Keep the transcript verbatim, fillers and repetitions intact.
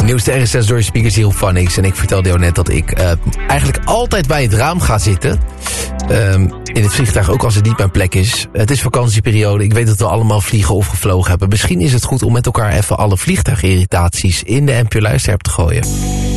nieuwste R S S door je speakers hier op Phonics. En ik vertelde jou net dat ik uh, eigenlijk altijd bij het raam ga zitten. Um, in het vliegtuig, ook als het niet mijn plek is. Het is vakantieperiode. Ik weet dat we allemaal vliegen of gevlogen hebben. Misschien is het goed om met elkaar even alle vliegtuigirritaties in de N P O Luisterapp te gooien.